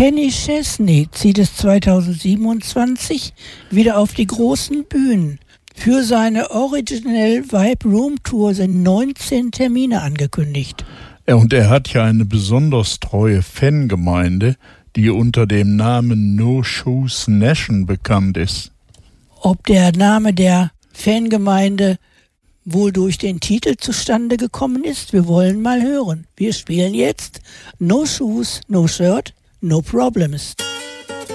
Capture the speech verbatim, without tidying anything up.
Kenny Chesney zieht es zweitausendsiebenundzwanzig wieder auf die großen Bühnen. Für seine Original Vibe Room Tour sind neunzehn Termine angekündigt. Ja, und er hat ja eine besonders treue Fangemeinde, die unter dem Namen No Shoes Nation bekannt ist. Ob der Name der Fangemeinde wohl durch den Titel zustande gekommen ist, wir wollen mal hören. Wir spielen jetzt No Shoes, No Shirt, No Problems.